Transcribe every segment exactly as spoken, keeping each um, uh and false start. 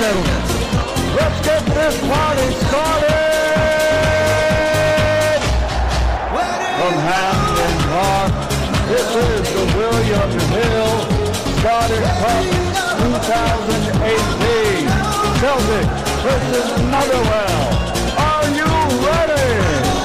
gentlemen, let's get this party started! From Hampton Park, this is the William Hill Scottish Cup twenty eighteen. Celtic versus Motherwell. Are you ready?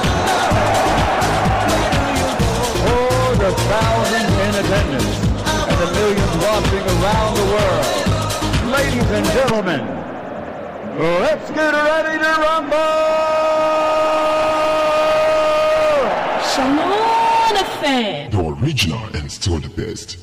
For the thousands in attendance and the millions watching around the world, ladies and gentlemen, let's get ready to rumble! Shalom F M. The original and still the best.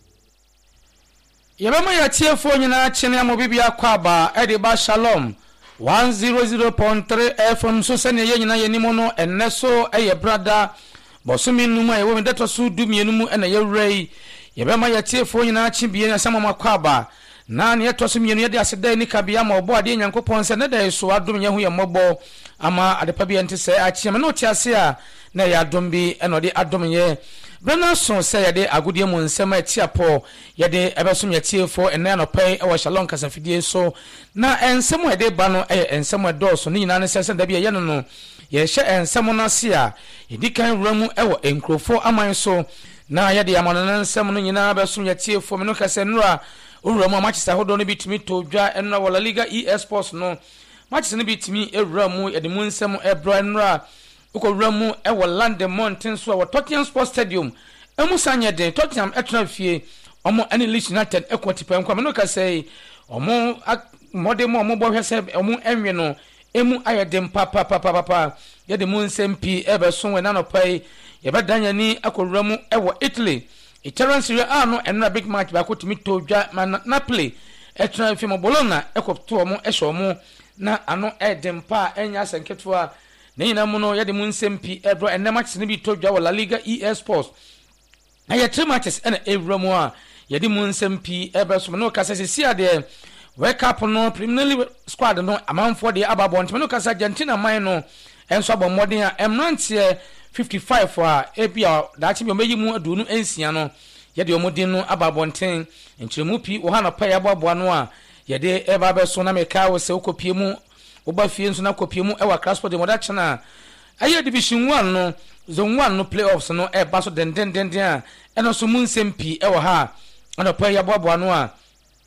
Yabama ya tiefo nyina chene amobibi akwaba ede ba Shalom one hundred point three F M so sene ye nyina yenimo no enneso eye brada bosumi numu aye wo medeto so dumienu mu ena ye rei yabama ya tiefo nyina chibie na sama makwaba na ne to so mienu ye de aseda ni kabia ma obo ade nyankopon se ne da so adom ye hu ye mobo ama adepa bi ente se achi me no tiase a na ya adom bi ena de adom ye Brana son say yade agudie mu nsema etiapo yade ebesom yetiefo ene no pay e wo Shalom kasafidie so na ensemo yade ba no e ensemo do so ni nyina ne sese da bi ye no no ye hye ensemo no se a edikan wuramu e wo enkrofo aman so na yade amano na ensemo no nyina besom yetiefo me no kase nura wuramu Manchester hodo no bitimi to dwa enra wala Liga E Sports no Manchester no bitimi ewuramu yade mu nsemo ebro enra uko wuramu e wo London Mountain so wo Tottenham Sports Stadium emu sanye den Tottenham etna fie omo ene Leeds United ekwati pa nkwa me no ka say omo mode mo omo bo hwese omo enwe no emu ayedem papa papa papa yede mu nsempi ebe so we na no pai ye bedanya ni akowuramu e wo Italy Italian Serie A no enra big match ba ko timi to dwa Napoli etna fie mo Bologna ekopto omo ehwe omo na ano edem pa enya senketo a na nyina mu no yede mu nsempi ebro enne matches ne bi to dwa La Liga E Sports aye three matches ena ewramu a yede mu nsempi ebe so no kasa se sia de wake up no Premier League squad no amanfo de ababon no kasa Argentina man no enso abomodin a emrantie fifty-five a ebia daachi bi omeyi mu adunu ensia no yede omodin no ababonten enchiremu pi wo ha na pa ya boaboa no a yede eba be so na meka wo se okopie mu oba fie nso na kopie mu ewa transport de moda chana aye division one no zone one no playoffs no e ba so den den den den a eno so mu nsempi ewa ha ana pa ya boaboa no a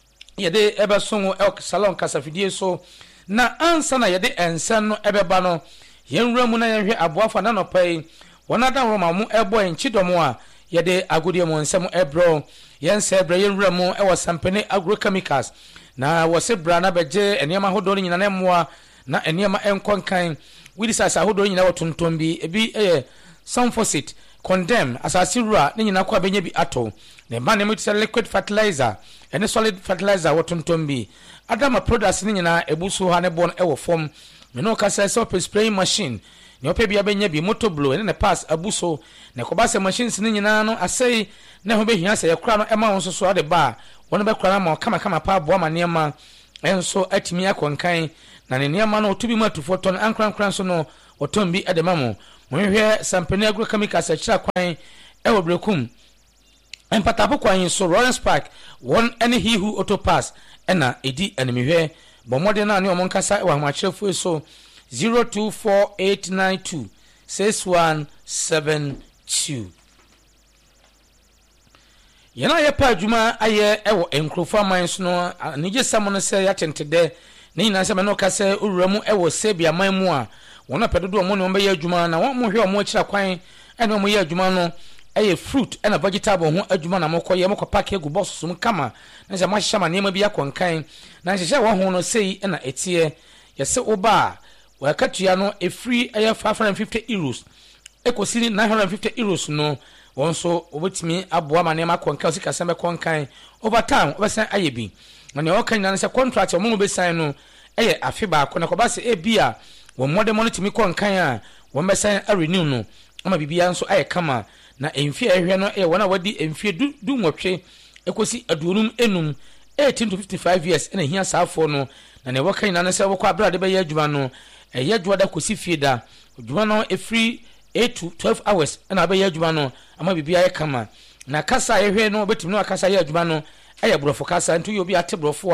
yede ebe so e Shalom kasafidie so na ansa na yede ensan no ebeba no yenwura mu na yenhwe aboafa na no pai wona da roma mu ebo enchidomo a yede agudie mu nsem ebro yense ebra yenwura mu ewa Sampene Agrochemicals na wose bra na beje eniema hodo ni nyina nemmoa na eniema enkonkan we disasa hodo nyina wotontombi ebi eh some faucet condemn asasi rua ni nyina kwa benye bi ato ne ba ne mu tse liquid fertilizer ene solid fertilizer wotontombi adama products ni nyina ebuso ha ne bon ewo form me no kasa se op spraying machine ne ope bia benye bi motor blow ene ne pass abuso ne kobase machines ni nyina no asei ne ho behia se yakura no ema won so so ade ba won be kura ma kama kama pa bo ma niema enso atimi akonkan na ne niema no otubi ma tufo ton ankran kran so no otombi ade mamo monhwe Sampene Agrochemicals achira kwan ewo brekum empatapo kwan so Lawrence Park won any he who auto pass ena edi enimihwe bomode na ne omonkasa ewa hamachirefu so zero two four eight nine two six one seven two. Yana ye pa adwuma aye ewo enkrofo aman so no nije samo no se ya tentede ne nyina se me no ka se owuramu ewo sebia man mu a wona pedodo mo ne o be ye adwuma na won mo hwe o mo akira kwan ene o mo ye adwuma no eye fruit ena vegetable ho adwuma na mokọ ye mokọ pack egu box so kama na se ma hye ne ma bi akonkan na hye wo ho no sei ena etie ye se oba wa katua no e free eye five hundred fifty euros ekosiri nine hundred fifty euros no won so obetimi aboa ma ne ma konkan sika sembe konkan over time obesan ayebi na ne okan na se contract o mo besan no eye afi ba ko na ko ba se e bia won mode monetimi konkan a won besan a renew no ama bibia nso aye kama na emfie ehwe no e wona wadi emfie du du nwotwe ekosi adunum enum eighteen to fifty-five years ena hia saafo no na ne wokan na se wokọ abrade be ye adwuma no eye adwuma da kosi fie da adwuma no e free eight to twelve hours ena be ye adwuma no ama bibia ye kama na kasa ehwe no betimi no kasa ye adwuma no eye brofo kasa ntu yobi ate brofo a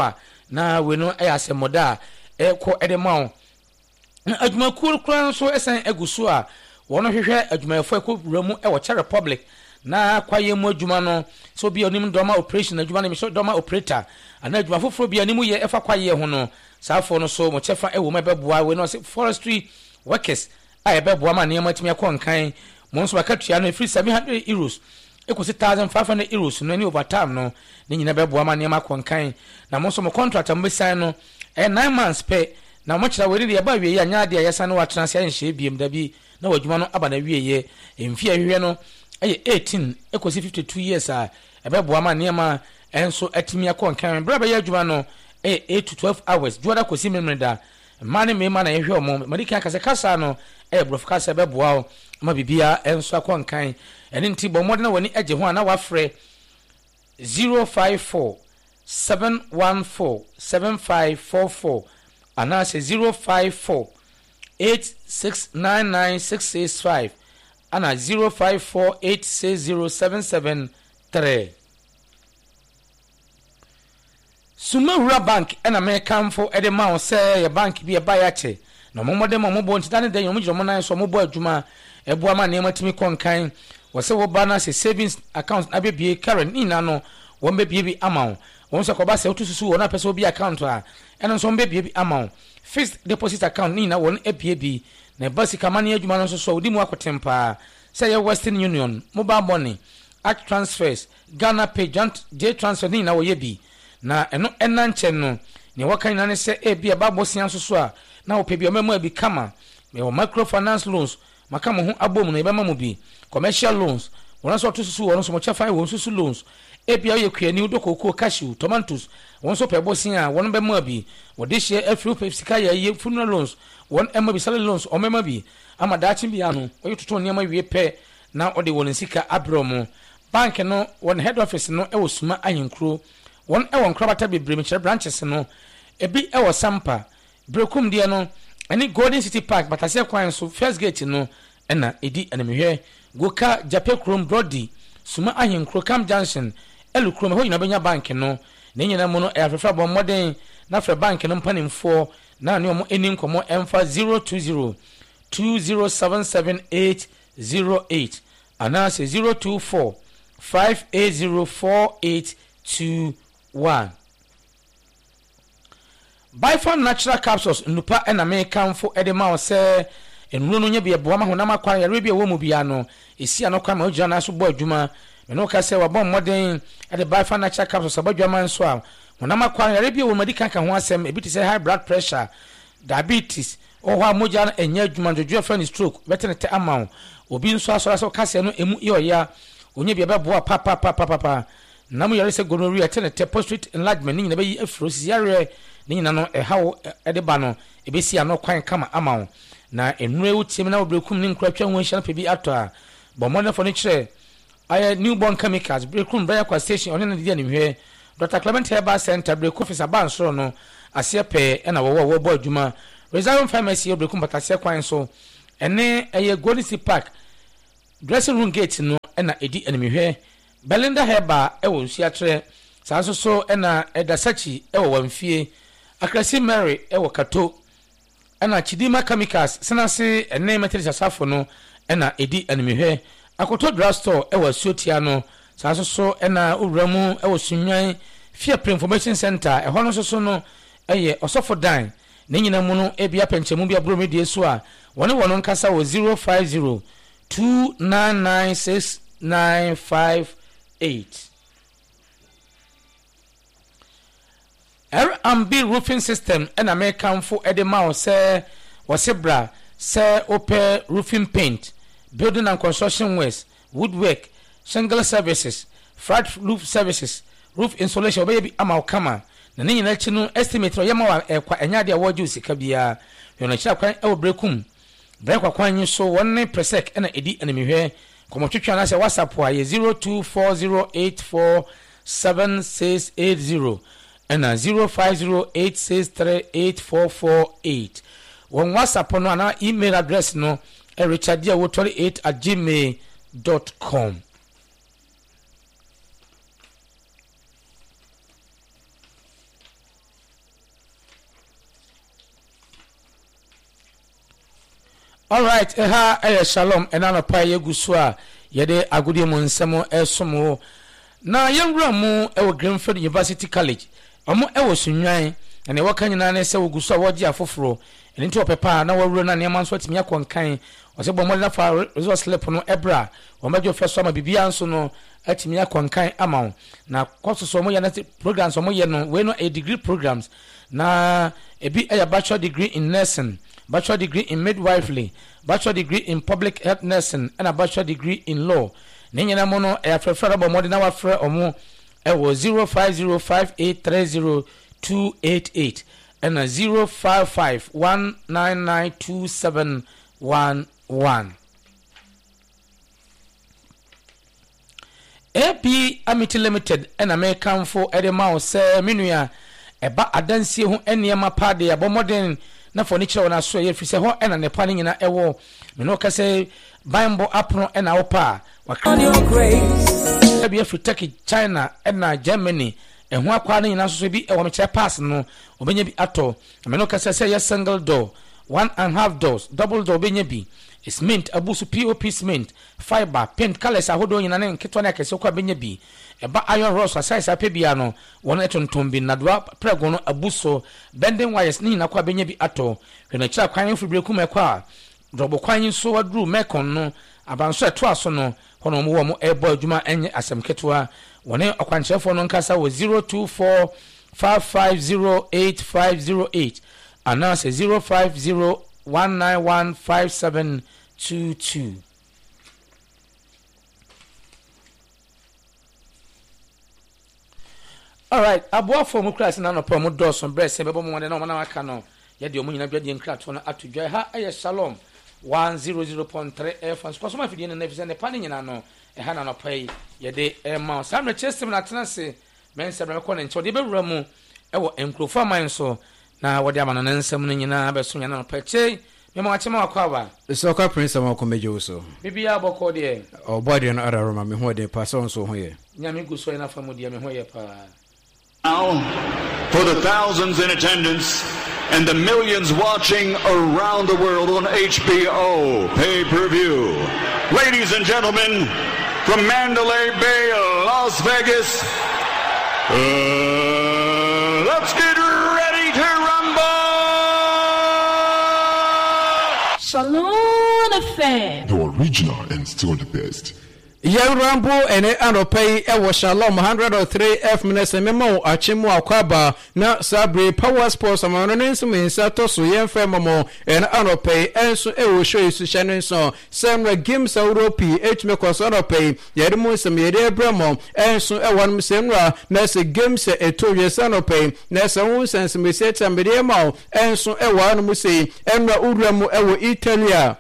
na we no e asemoda e ko e de ma adwuma cool kran so esen eguso a wono hwehwe adwumayefo ko wuramu e wo Czech Republic na kwaye mu adwuma no so bi onim doma operation adwuma na mi so doma operator ana adwuma foforo bi animu ye efa kwaye ho no saafo no so mo chefa e wo mebeboa we no forestry workers a ebeboa ma ne matimi akonkan mo so akatua no free seven hundred euros ekosi one thousand five hundred euros no ni overtime no ne nyina beboa ma ne makonkan na mo so mo contract am besan no e nine months pe na mo kira we de ba wie ya nya de yesa no watena se nhye biem da bi na wadwuma no aba na wie ye emfi ahwe no e eighteen ekosi fifty-two years a ebeboa ma ne ma enso atimi akonkan bra ba ya adwuma no e eight to twelve hours juada kosi memreda mane me ma na ehwe omo madika kase kasa no e brof kasa beboa o ma bibia enso akonkan ene nti bo modena wani agye ho na wafre zero five four seven one four seven five four four ana se zero five four eight six nine nine six six five ana zero five four eight six zero seven seven three. Sumawura Bank ena me kamfo ede ma o se ye bank bi e ba ya che na mo modem mo bo ntida ne den yo mo jiro mo nan so mo bo adwuma e bo ama ne matimi konkan wo se wo ba na se savings account abebie current ina no wo mbebie bi ama wo so ko ba se otususu wo na pese obi account a eno so mbebie bi ama fixed deposit account ina wo ebie bi na basic amane adwuma no so so odi mu akotempa se ye Western Union mobile money act transfers Ghana Pay J transfer ina wo ye bi na eno enanche no ne wakan na ne se e bia ba bosian so so a na wo pebi o memo abi kama me wo microfinance loans maka mo ho abom no e ba mamu bi commercial loans wona so to susu wona so mo chefa wo susu loans e bia ye kuani udokoko cashew tomatoes won so pe bosian a won be mo abi wo de share afru pepsika ya ye funeral loans won ema bi salary loans o mema bi ama dachi bia no o yototo ne ma wie pe na o de won sika abromo bank no won head office no e wo suma ayenkro won e won krabata bebre me branches no ebi e wo sampa brekum dia no ani Golden City Park batase kwan so first gate no ena edi anemhwe goka Jape Krom Brody suma ahenkro Cam Junction elukrom ho nyina benya bank no ne nyina mo no e afefa bo modern na fra bank no mpanimfo na ne omo eni nkomo emfa zero two zero two zero seven seven eight zero eight ana se zero two four five eight zero four eight two one. Bifon natural capsules nupa ena me kamfo edema o se enunu no nya bia boa ma honam akwan ya rebi wo mu bia no esi anokwa ma ojana so bo adwuma me no ka se wa bon modern ede Bifon natural capsules abadwama nso a honam akwan ya rebi wo medical ka ho asem ebi te se high blood pressure diabetes o ho amoja na enya adwuma jojo friend stroke betenete amount obi nso asora so ka se no emu iyo ya onye bia beboa pa pa pa pa pa namu yare se gonorrhea tenete prostate enlargement ni na be afrosis yare ni na no e hawo e de ba no e be si anokwan kama ama na enure wutim na obrekum ni nkratwa ho hia pe bi ato a bo modern for ni kire aye newborn chemicals brekum bra kwa station oni na dia ni hwe Doctor Clement Herbal Center brekum officer ban so no ase pe e na wo wo bo adwuma Reserve Pharmacy obrekum batase kwan so ene eye Golden City Park dressing room gate no e na edi enemi hwe Belinda Heba ewo nsiatre sanso so ena edasachi ewo wamfie Akrasi Mary ewo kato ena Chidima Chemicals senase ene material sasafo no ena edi animihwe akoto drugstore ewo Sotia no sanso so ena owramu ewo Sunwan Fear Information Center eho no so no eye osofo dan ne nyina mu no ebia penchemu bia bro medie so a wone wono nkasa wo zero five zero two nine nine six nine five eight. R and B roofing system and American for Edema say wasebra say open roofing paint, building and construction waste, woodwork, shingle services, flat roof services, roof insulation baby amakama. Na nini na chinu estimate ro yama wa kwa enya de awoju sika bia yo na kira kwan e obrekum bre kwa kwan so one persec na edi enimihwe komo twetwa na se WhatsApp wa ye zero two four zero eight four seven six eight zero and zero five zero eight six three eight four four eight. Won WhatsApp no ana email address no e richardia wo twenty-eight at gmail dot com. All right, eha eh shalom enano pa yeguso a yede agudie mu nsemo esomo na yewura mu ewo Greenfield University College omo ewo sunwan na ne wakanyina na se woguso a woje afoforo eni nti opepa na wawura na ne manso atimi akonkan ose bo mo na fa resource slip no ebra o majo feso ama bibia nso no atimi akonkan ama na kwasoso mo ya na programs mo ye no we no a degree programs na ebi a bachelor degree in nursing, bachelor degree in midwifery, bachelor degree in public health nursing, and a bachelor degree in law. Ninyana mono e afrefra bo modina wa frɛ omo e wo zero five zero five eight three zero two eight eight and a zero five five one nine nine two seven one one. A P Amity Limited and American for Edema say minua eba adansie ho eniema pade abomodern na furniture na so ye fise ho ena ne pani nyina ewo me no kase Bible apno ena opa on your grace be free Turkey, China ena Germany ehun akwa na nyina so bi ewo me che pass no obenya bi ato me no kase say yes single door one and half doors double door obenya bi is mint abusu P O P cement fiber paint colors ahodo nyina ne nketwa na kase kwa benya bi eba iron rods size apebia no won etonton bi nadwa prego no abuso bending wires ni na kwa benya bi ato hwena kira kwan fu breku mekwa drobo kwan so wadru mekon no abanso eto aso no hono mo wo mo ebo adwuma enye asemketwa woni okwanchefo no nkasa wo zero two four five five zero eight five zero eight ana se zero five zero one nine one five seven two two. All right, aboa for mu class na no pa mu doson breast e bebo mu wona na aka no ye de omunyina bia de nkrato na atodwa ha aye shalom one hundred point three F and so ma fidie na nefise ne pa ne nyina no e ha na no pa ye de e ma sam na chestem na tenase men se bre ko ne ncho de be wura mu e wo enkrofo man so na wo de amana na nsem no nyina be so nyina no pa che me ma wache ma akwa ba so ka prince ma ko mejo so bibia boko de o body no ara roma me ho de paso so ho ye nyame gu so na famu de me ho ye pa. Now, for the thousands in attendance and the millions watching around the world on H B O pay-per-view. Ladies and gentlemen, from Mandalay Bay, Las Vegas, uh, let's get ready to rumble! Shalom F M. The original and still the best. Young Rambo and Anopay Ewa Shalom one hundred three F minutes and memo Achimu Akwaba na Sabri Power Sports Amaronin Sumin Sato Suyen Femamo and Anopay and so Ewo show you Shannon so Samra Gims Europe H Mekos Anopay Yadimu Samire Bramo and so Ewan Semra Nasa Gims Etoya Sanopay Nasa Unsens Miseta Mediamo and so Ewan Musi Emra Uramu Ewo Italia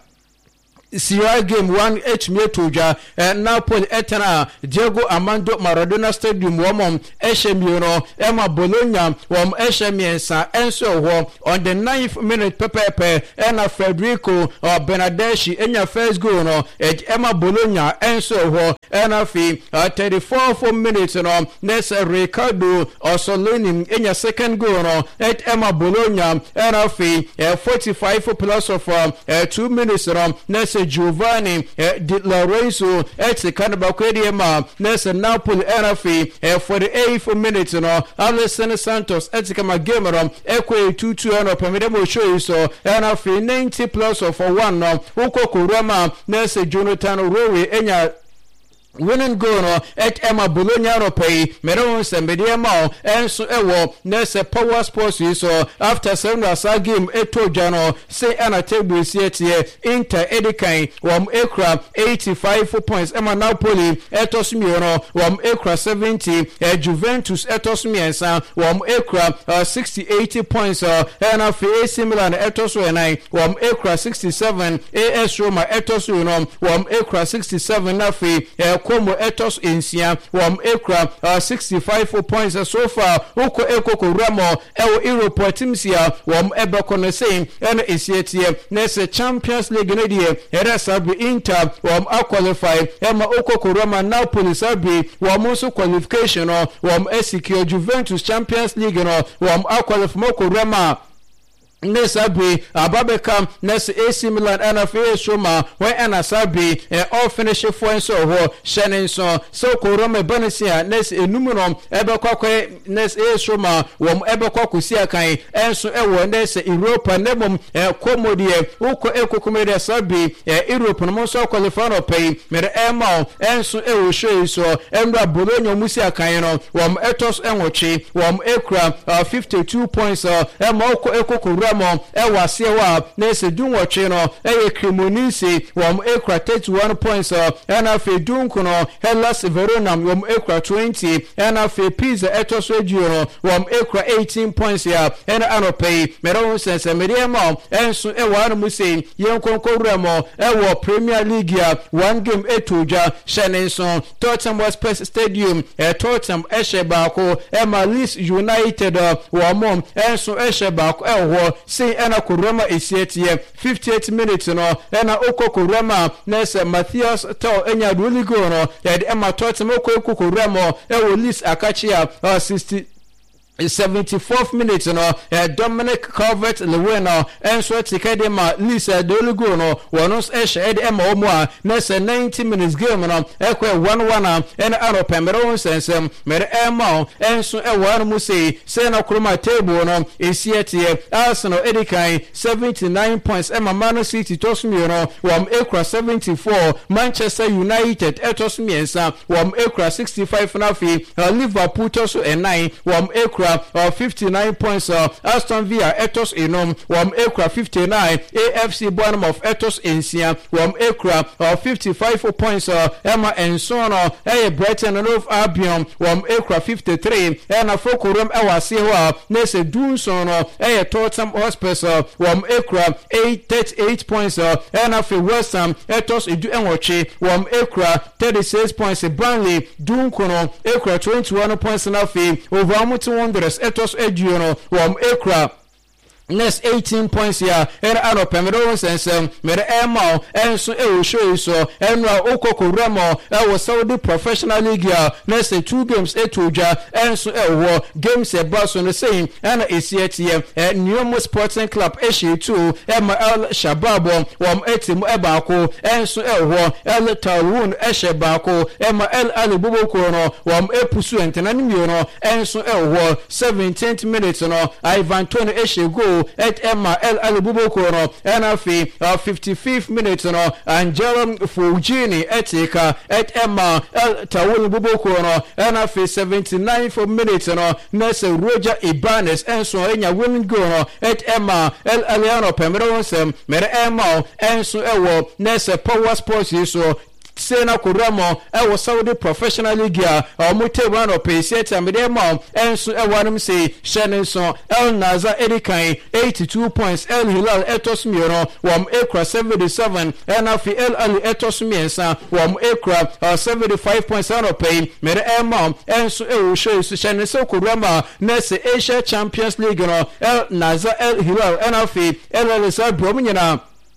Sierra game one H Metuja and Napoli Etana Diego Armando Maradona Stadium Womom Eshemiono Emma Bologna Wom Eshemiensa Enso Wo on the ninth minute Pepe Ena Federico or Benadeshi Enya first goal no Emma Bologna Enso Wo Ena Fi thirty-four minutes no Nessa Ricardo or Soloni Enya second goal no at Emma Bologna Ena Fi forty-five plus of two minutes no Nessa Giovanni eh, Di Lorenzo etse kanaba kwedi ema nesa Napoli Erafi eh, for the eighth minute no Alessandro Santos etse kama game rom ekwe two two no pamedemo show so Erafi ninety plus of one no uko kurama nesa Jonathan Rowe enya winning goal no at Emma Bologna no pay Meron Sembediamo and so ewo nese Power Sports so after seven asa game eto jano say ana table siete Inter Edikan wam ekra eighty-five points Emma Napoli etos miono wam ekra seventy uh, Juventus etos miensa wam ekra uh, sixty-eight points uh, and of A C Milan etos nine wam ekra sixty-seven A S Roma etos no wam ekra sixty-seven nafi uh, Como etos insia wam ekra uh, sixty-five points uh, so far uko eko ko ramo ewo Europe timsia wam ebeko no saying and isietie nese Champions League no die era sabi Inter wam qualify ema uko ko ramo Napoli sabi wam so qualification no wam secure Juventus Champions League no wam qualify ko ramo Nessa be Ababeka Ness A C Milan and a face Shoma when Anna Sabi and all finish for so Shannon so so Korome Bonesia Ness Enumerum Eberquake Ness A Shoma Wom Eberquakusia Kai and so Ewa Ness Europa Nebum Comodie Uko Eco Comedia Sabi Europe Monso Qualifano pay Mere Emo and so Ewo show so Embra Bologna Musia Kaino Wom Etos Enwochi Wom Ekra fifty-two points Emoko Eco Kuramo Ewa Sewa Nese Dunwachi no Eye Cremonese Wom Ekra thirty-one points and Afe Dunkuno Hellas Verona Wom Ekra twenty and Afe Pisa Etos Regio Wom Ekra eighteen points ya and Anope Meron Sense Mediamo and so Ewa Musi Yonkon Kuramo Ewa Premier League ya one game etuja Shenenson Tottenham West Stadium e Tottenham Eshebako Emma Leeds United Wamom and so Eshebako Ewo say ena Kurama Esieti fifty-eight minutes no ena Oko Kurama Nese Matthias Tau enya really go no yed Emma Tottenham Oko Kuramo Ewo Leeds Akachia sixty seventy-fourth minute no uh, Dominic Calvert-Lewin and so Tikadema Lisa Doligo no Wanos Esh Ed Emma Omwa Nessa ninety minutes game no Ekwe one one and Aro Pemeron sense Mere Emma and so a one Musi Sena Kroma table no Esieti Arsenal Edikai seventy-nine points Emma Man City Tosmi no Wam Ekra seventy-four Manchester United Etos Miensa Wam Ekra sixty-five Nafi uh, Liverpool Tosu and nine Wam Ekra Uh, fifty-nine points uh, Aston Villa Etos Enom Wam Ekra fifty-nine A F C Bournemouth Etos Ensia Wam Ekra uh, fifty-five points uh, Emma Ensono Eye Brighton and Hove Albion Wam Ekra fifty-three and a Fokurum Ewa Sewa Nese Dunsono Eye Tottenham Hotspur Wam Ekra thirty-eight points uh, and a West Ham Etos Edu Enwachi Wam Ekra thirty-six points Burnley Dunkono Ekra twenty-one points na fi over Amutu Etos Ediono Wam Ekra next eighteen points here and ano Pemeron sense mere Emma and so e will show so and Oko Kuramo e was Saudi Professional League here next two games etuja and so e wo games e baso no same and is yet here and Newmo Sporting Club eshi two Emma El Shababo wam etim ebako and so e wo El Talun eshebako Emma El Ali Buboko no wam epusu entenani no and so e wo seventeenth minutes no Ivan Tony eshi go at Emma El Alibuboko no and afi uh, fifty-fifth minute no and Jerome Fujini etika at Emma El Tawul Buboko no and afi seventy-ninth minute no Nese Roger Ibanez and so enya winning goal no at Emma El Aliano Pemeron sem mere Emma and so ewo Nese Power Sports so Sena Kuramo ewo Saudi Professional League ya omote wano peseta midema enso ewanum say Shenenson El Naza Edikai eighty-two points El Hilal Etos Miro wam Ekra seventy-seven and afi El Ali Etos Miensa wam Ekra uh, seventy-five points ano pay mere ema enso ewo show Shenenson Kurama nese Asia Champions League no El Naza El Hilal and afi El Alisa Brominyana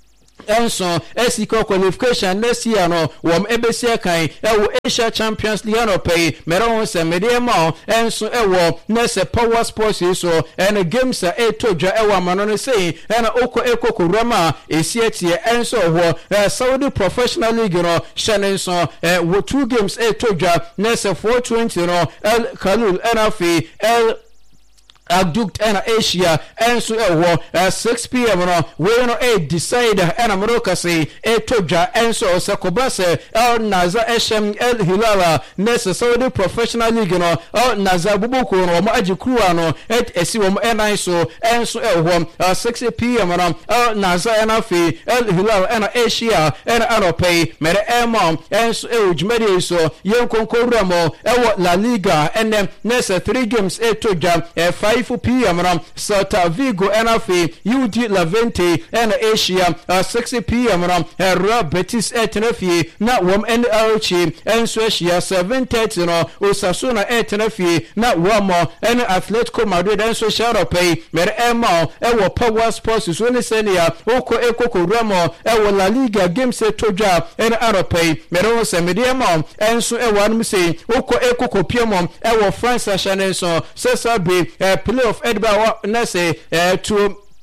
Enso Esiko qualification next year no wom ebesia kan ewo Asia Champions League no pay meron se mediema enso ewo nese Power Sports so and games a etoja ewo amano no say and oko eko kurama esietie enso ho Saudi Professional League no Shenenso wo two games etoja nese four twenty no El Khalil Enafi El Abduct and Asia and so uh, six p m no we no a decide and America say a toja and so Sakobase El Naza Eshem El Hilala Necessary Professional League no El Naza Bubuko no Maji Kruano et Esiwom and so and so uh, six p m no El Naza and Afi El Hilal and Asia and Anope Mere Emma and so Ujmedi so Yonkon Koramo El La Liga and then Nessa three games a toja five five p m no Celta Vigo and afi U D Levante and Asia uh, six p m no Real Betis etnafi na wom N L H and so Asia seven thirty no Osasuna etnafi na wom and Atletico Madrid and so Sharope mere ema ewo Power Sports so ne senia oko ekoko ramo ewo La Liga games etoja and Arope mere so mediema and so ewo anum say oko ekoko piemo ewo France Shanenso Cesar B playoff Edba Nese uh, to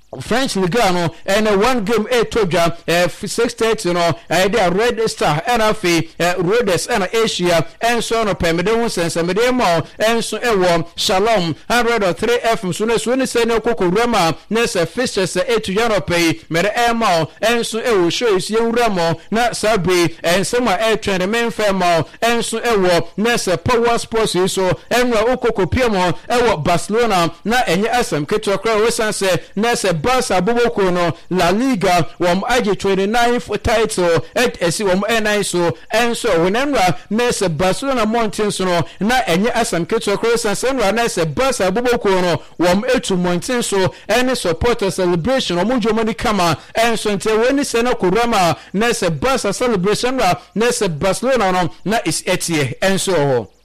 French Liga no and uh, one game a toja uh, six thirty no uh, they are Red Star and afi uh, Rhodes and Asia and so no pemede won sense mede mo and so e wo Shalom one oh three F M so ne so ne se ne kokko rema na se fixtures e to Europe mede e mo and so e wo show is ye remo na sabi and some e trend men femo and so e wo na se Power Sports so enwa okoko piemo e wo Barcelona na enye asem keto kra we sense na se Barca Boboko no La Liga wom age twenty-ninth title et esi wom nine so enso wenenra na se Barcelona Mountains no na enye asam keto cross senra na se Barca Boboko no wom etu Mountains so any supporter celebration wom jomani kama enso nte weni se na kurama na se Barca celebration ra na se Barcelona no na is etie enso ho